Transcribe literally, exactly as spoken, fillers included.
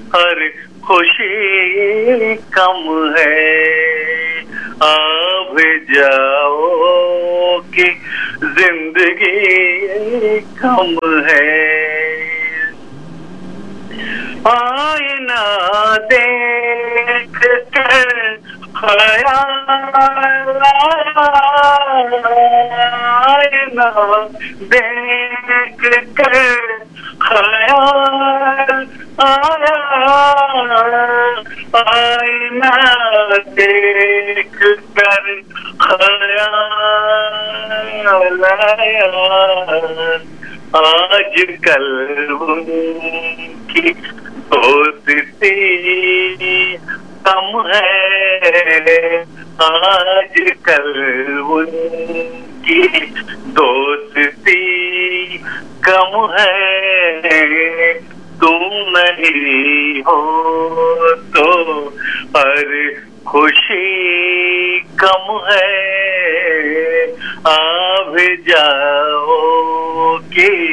हर खुशी कम है। अब जाओ कि जिंदगी कम है। आईना देख कर ख्याल आईना देख कर ख्याल आया। आईना देख कर ख्याल आया। आजकल उनकी दोस्ती कम है। आजकल उनकी दोस्ती कम है। तुम नहीं हो तो हर खुशी कम है। आ भी जाओ कि